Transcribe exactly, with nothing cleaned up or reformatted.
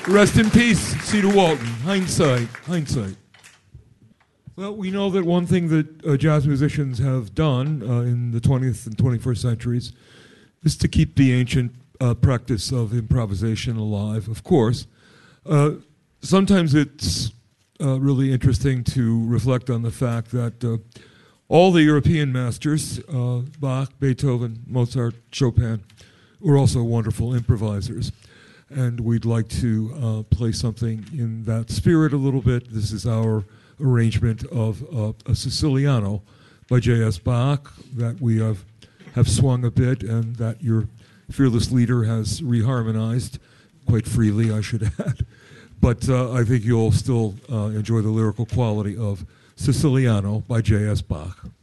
Rest in peace, Cedar Walton. Hindsight, hindsight. Well, we know that one thing that uh, jazz musicians have done uh, in the twentieth and twenty-first centuries is to keep the ancient uh, practice of improvisation alive, of course. Uh, sometimes it's uh, really interesting to reflect on the fact that uh, all the European masters, uh, Bach, Beethoven, Mozart, Chopin, were also wonderful improvisers. And we'd like to uh, play something in that spirit a little bit. This is our arrangement of uh, a Siciliano by J S Bach that we have, have swung a bit and that your fearless leader has reharmonized quite freely, I should add. But uh, I think you'll still uh, enjoy the lyrical quality of Siciliano by J S Bach.